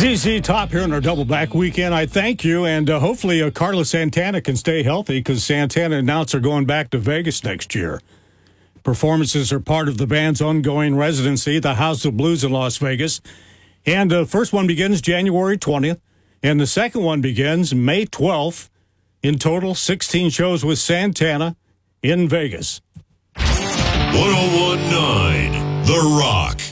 ZZ Top here on our Double Back Weekend. I thank you, and hopefully Carlos Santana can stay healthy because Santana announced they're going back to Vegas next year. Performances are part of the band's ongoing residency, the House of Blues in Las Vegas. And the first one begins January 20th, and the second one begins May 12th. In total, 16 shows with Santana in Vegas. 101.9 The Rock.